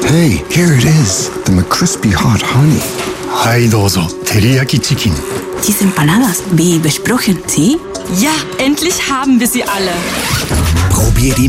Hey, here it is. The McCrispy Hot Honey. はいどうぞ、照り焼きチキン。 Diese empanadas, wie besprochen, ¿sí? Ja, endlich haben wir sie alle. Probier die